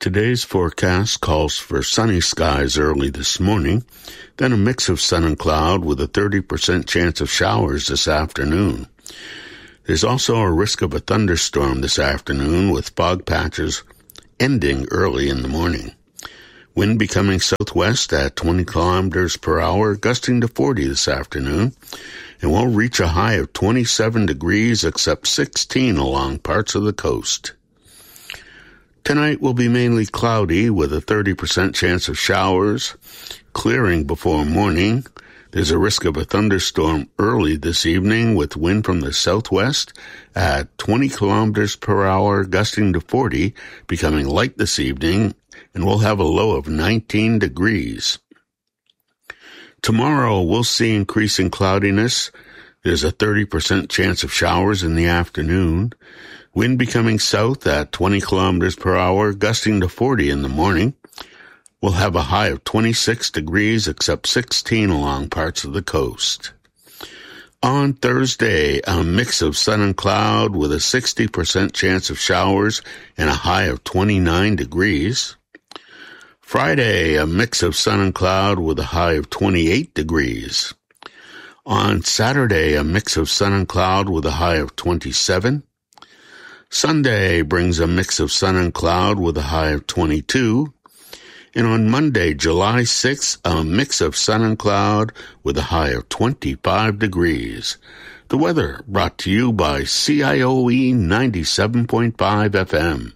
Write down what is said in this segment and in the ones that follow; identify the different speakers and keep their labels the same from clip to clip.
Speaker 1: Today's forecast calls for sunny skies early this morning, then a mix of sun and cloud with a 30% chance of showers this afternoon. There's also a risk of a thunderstorm this afternoon with fog patches ending early in the morning. Wind becoming southwest at 20 kilometers per hour, gusting to 40 this afternoon, and we'll reach a high of 27 degrees except 16 along parts of the coast. Tonight will be mainly cloudy with a 30% chance of showers, clearing before morning. There's a risk of a thunderstorm early this evening with wind from the southwest at 20 kilometers per hour, gusting to 40, becoming light this evening, and we'll have a low of 19 degrees. Tomorrow we'll see increasing cloudiness. There's a 30% chance of showers in the afternoon. Wind becoming south at 20 kilometers per hour, gusting to 40 in the morning. We'll have a high of 26 degrees except 16 along parts of the coast. On Thursday, a mix of sun and cloud with a 60% chance of showers and a high of 29 degrees. Friday, a mix of sun and cloud with a high of 28 degrees. On Saturday, a mix of sun and cloud with a high of 27. Sunday brings a mix of sun and cloud with a high of 22. And on Monday, July 6th, a mix of sun and cloud with a high of 25 degrees. The weather brought to you by CIOE 97.5 FM.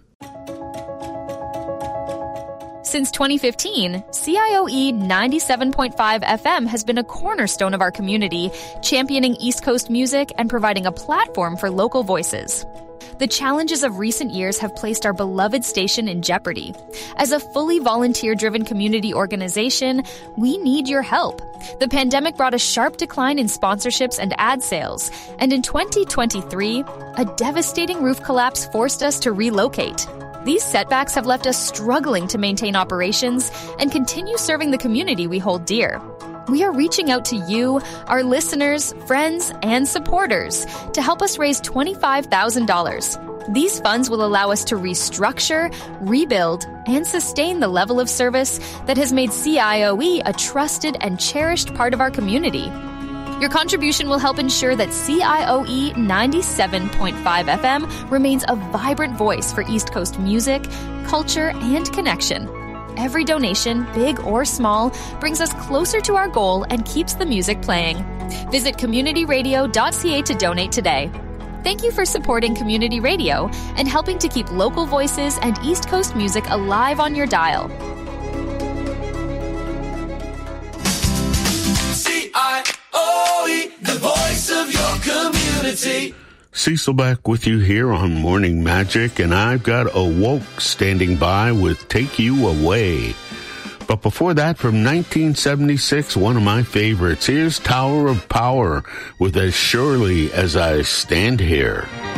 Speaker 2: Since 2015, CIOE 97.5 FM has been a cornerstone of our community, championing East Coast music and providing a platform for local voices. The challenges of recent years have placed our beloved station in jeopardy. As a fully volunteer-driven community organization, we need your help. The pandemic brought a sharp decline in sponsorships and ad sales, and in 2023, a devastating roof collapse forced us to relocate. These setbacks have left us struggling to maintain operations and continue serving the community we hold dear. We are reaching out to you, our listeners, friends, and supporters to help us raise $25,000. These funds will allow us to restructure, rebuild, and sustain the level of service that has made CIOE a trusted and cherished part of our community. Your contribution will help ensure that CIOE 97.5 FM remains a vibrant voice for East Coast music, culture, and connection. Every donation, big or small, brings us closer to our goal and keeps the music playing. Visit communityradio.ca to donate today. Thank you for supporting community radio and helping to keep local voices and East Coast music alive on your dial. CIOE, the voice of your community.
Speaker 1: Cecil back with you here on Morning Magic, and I've got Awoke standing by with Take You Away. But before that, from 1976, one of my favorites, here's Tower of Power with As Surely As I Stand Here.